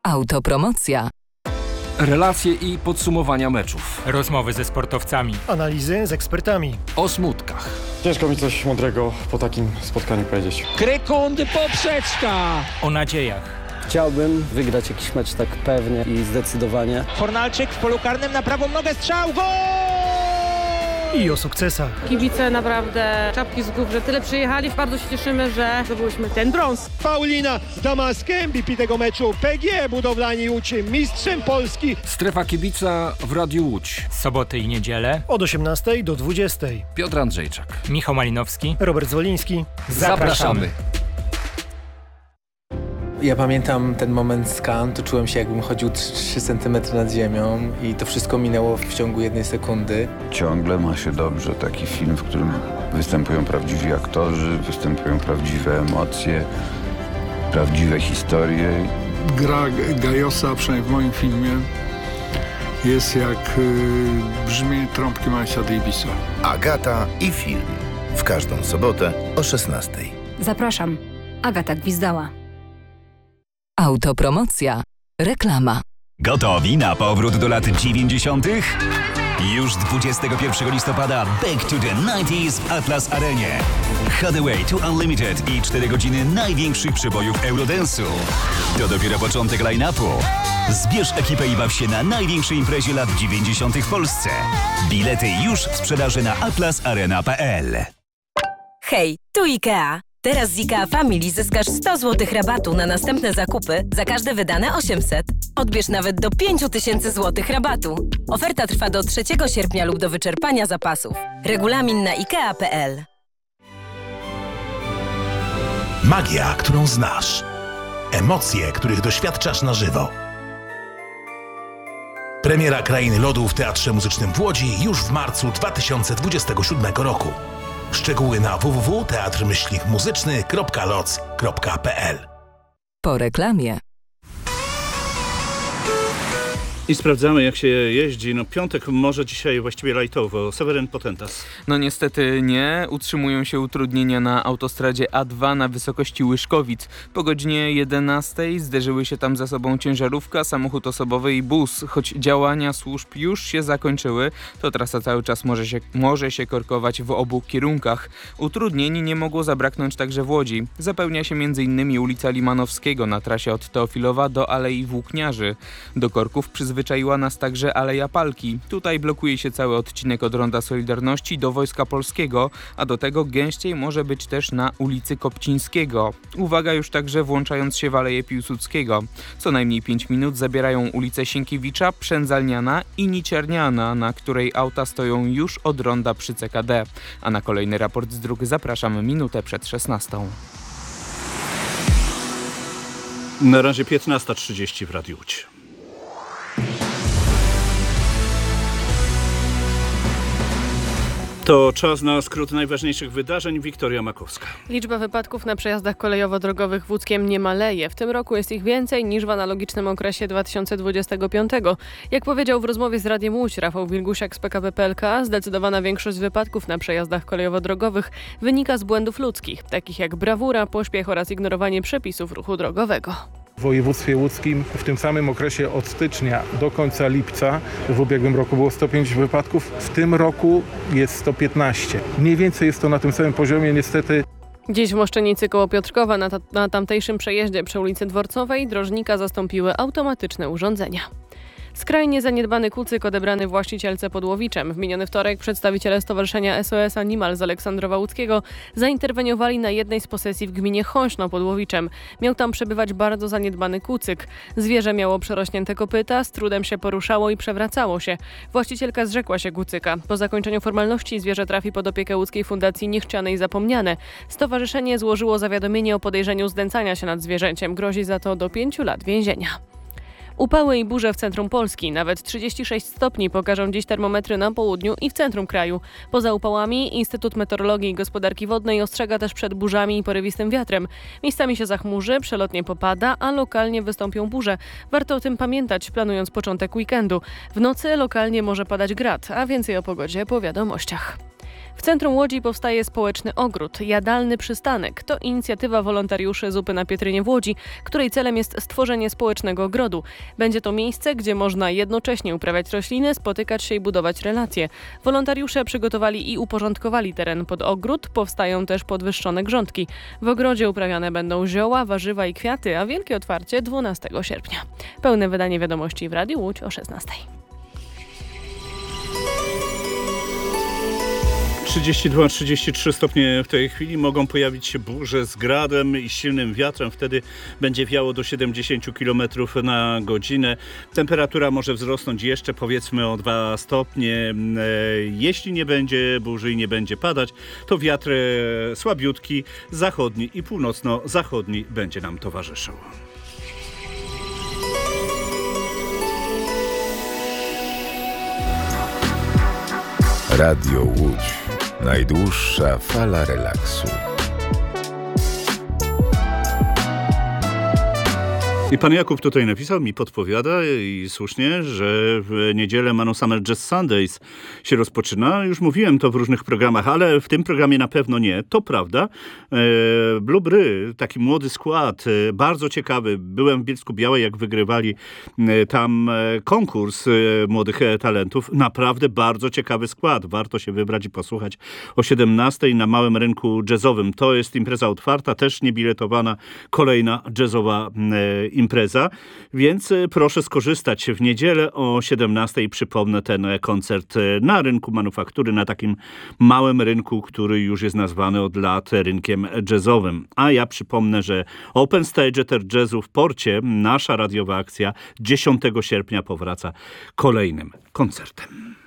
Autopromocja. Relacje i podsumowania meczów. Rozmowy ze sportowcami. Analizy z ekspertami. O smutkach. Ciężko mi coś mądrego po takim spotkaniu powiedzieć. Krykundy poprzeczka. O nadziejach. Chciałbym wygrać jakiś mecz tak pewnie i zdecydowanie. Fornalczyk w polu karnym na prawą nogę, strzał, gol! I o sukcesach. Kibice naprawdę czapki z głów, że tyle przyjechali. Bardzo się cieszymy, że zdobyliśmy ten brąz. Paulina Damaskę, MVP tego meczu. PGE Budowlani Łódź, mistrzem Polski. Strefa kibica w Radiu Łódź. Soboty i niedzielę. Od 18 do 20. Piotr Andrzejczak. Michał Malinowski. Robert Zwoliński. Zapraszamy. Ja pamiętam ten moment z Cannes, to czułem się, jakbym chodził 3 cm nad ziemią i to wszystko minęło w ciągu 1 sekundy. Ciągle ma się dobrze taki film, w którym występują prawdziwi aktorzy, występują prawdziwe emocje, prawdziwe historie. Gra Gajosa, przynajmniej w moim filmie, jest jak brzmienie trąbki Milesa Davisa. Agata i film. W każdą sobotę o 16:00. Zapraszam. Agata Gwizdała. Autopromocja. Reklama. Gotowi na powrót do lat 90.? Już 21 listopada Back to the 90s w Atlas Arenie. Hathaway to Unlimited i 4 godziny największych przebojów Eurodance'u. To dopiero początek line-upu. Zbierz ekipę i baw się na największej imprezie lat 90. w Polsce. Bilety już w sprzedaży na atlasarena.pl. Hej, tu IKEA. Teraz z IKEA Family zyskasz 100 zł rabatu na następne zakupy za każde wydane 800. Odbierz nawet do 5000 zł rabatu. Oferta trwa do 3 sierpnia lub do wyczerpania zapasów. Regulamin na ikea.pl. Magia, którą znasz. Emocje, których doświadczasz na żywo. Premiera Krainy Lodu w Teatrze Muzycznym w Łodzi już w marcu 2027 roku. Szczegóły na www.teatr-muzyczny.loc.pl. Po reklamie. I sprawdzamy, jak się jeździ. Piątek może dzisiaj właściwie lajtowo. Seweryn Potentas. Niestety nie. Utrzymują się utrudnienia na autostradzie A2 na wysokości Łyszkowic. Po godzinie 11 zderzyły się tam ze sobą ciężarówka, samochód osobowy i bus. Choć działania służb już się zakończyły, to trasa cały czas może się korkować w obu kierunkach. Utrudnień nie mogło zabraknąć także w Łodzi. Zapełnia się m.in. ulica Limanowskiego na trasie od Teofilowa do Alei Włókniarzy. Do korków przyzwyczaiła nas także Aleja Palki. Tutaj blokuje się cały odcinek od Ronda Solidarności do Wojska Polskiego, a do tego gęściej może być też na ulicy Kopcińskiego. Uwaga już także włączając się w Aleję Piłsudskiego. Co najmniej 5 minut zabierają ulicę Sienkiewicza, Przędzalniana i Niciarniana, na której auta stoją już od ronda przy CKD. A na kolejny raport z dróg zapraszamy minutę przed 16. Na razie 15:30 w Radiu Łódź. To czas na skrót najważniejszych wydarzeń. Wiktoria Makowska. Liczba wypadków na przejazdach kolejowo-drogowych w Łódzkiem nie maleje. W tym roku jest ich więcej niż w analogicznym okresie 2025. Jak powiedział w rozmowie z Radiem Łódź Rafał Wilgusiak z PKP PLK, zdecydowana większość wypadków na przejazdach kolejowo-drogowych wynika z błędów ludzkich, takich jak brawura, pośpiech oraz ignorowanie przepisów ruchu drogowego. W województwie łódzkim w tym samym okresie od stycznia do końca lipca w ubiegłym roku było 105 wypadków, w tym roku jest 115. Mniej więcej jest to na tym samym poziomie niestety. Dziś w Moszczenicy koło Piotrkowa na tamtejszym przejeździe przy ulicy Dworcowej drożnika zastąpiły automatyczne urządzenia. Skrajnie zaniedbany kucyk odebrany właścicielce pod Łowiczem. W miniony wtorek przedstawiciele Stowarzyszenia SOS Animal z Aleksandrowa Łódzkiego zainterweniowali na jednej z posesji w gminie Chąśno pod Łowiczem. Miał tam przebywać bardzo zaniedbany kucyk. Zwierzę miało przerośnięte kopyta, z trudem się poruszało i przewracało się. Właścicielka zrzekła się kucyka. Po zakończeniu formalności zwierzę trafi pod opiekę Łódzkiej Fundacji Niechciane i Zapomniane. Stowarzyszenie złożyło zawiadomienie o podejrzeniu znęcania się nad zwierzęciem. Grozi za to do 5 lat więzienia. Upały i burze w centrum Polski. Nawet 36 stopni pokażą dziś termometry na południu i w centrum kraju. Poza upałami Instytut Meteorologii i Gospodarki Wodnej ostrzega też przed burzami i porywistym wiatrem. Miejscami się zachmurzy, przelotnie popada, a lokalnie wystąpią burze. Warto o tym pamiętać, planując początek weekendu. W nocy lokalnie może padać grad, a więcej o pogodzie po wiadomościach. W centrum Łodzi powstaje społeczny ogród, jadalny przystanek. To inicjatywa wolontariuszy Zupy na Pietrynie w Łodzi, której celem jest stworzenie społecznego ogrodu. Będzie to miejsce, gdzie można jednocześnie uprawiać rośliny, spotykać się i budować relacje. Wolontariusze przygotowali i uporządkowali teren pod ogród, powstają też podwyższone grządki. W ogrodzie uprawiane będą zioła, warzywa i kwiaty, a wielkie otwarcie 12 sierpnia. Pełne wydanie wiadomości w Radiu Łódź o 16. 32-33 stopnie w tej chwili. Mogą pojawić się burze z gradem i silnym wiatrem. Wtedy będzie wiało do 70 km na godzinę. Temperatura może wzrosnąć jeszcze powiedzmy o 2 stopnie. Jeśli nie będzie burzy i nie będzie padać, to wiatr słabiutki, zachodni i północno-zachodni będzie nam towarzyszył. Radio Łódź. Najdłuższa fala relaksu. I pan Jakub tutaj napisał, mi podpowiada i słusznie, że w niedzielę Manu Summer Jazz Sundays się rozpoczyna. Już mówiłem to w różnych programach, ale w tym programie na pewno nie. To prawda. Blue Bry, taki młody skład, bardzo ciekawy. Byłem w Bielsku Białej, jak wygrywali tam konkurs młodych talentów. Naprawdę bardzo ciekawy skład. Warto się wybrać i posłuchać o 17:00 na Małym Rynku Jazzowym. To jest impreza otwarta, też niebiletowana, kolejna jazzowa impreza, więc proszę skorzystać w niedzielę o 17:00. Przypomnę, ten koncert na rynku manufaktury, na takim małym rynku, który już jest nazwany od lat rynkiem jazzowym. A ja przypomnę, że Open Stage Eter Jazzu w Porcie, nasza radiowa akcja 10 sierpnia powraca kolejnym koncertem.